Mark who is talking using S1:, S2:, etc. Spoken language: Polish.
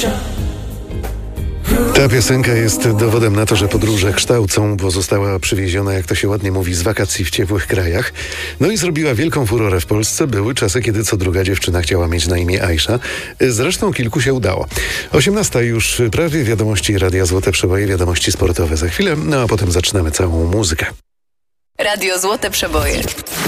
S1: Ta piosenka jest dowodem na to, że podróże kształcą, bo została przywieziona, jak to się ładnie mówi, z wakacji w ciepłych krajach. No i zrobiła wielką furorę w Polsce. Były czasy, kiedy co druga dziewczyna chciała mieć na imię Aisza. Zresztą kilku się udało. 18 już prawie, wiadomości Radia Złote Przeboje, wiadomości sportowe za chwilę, no a potem zaczynamy całą muzykę.
S2: Radio Złote Przeboje.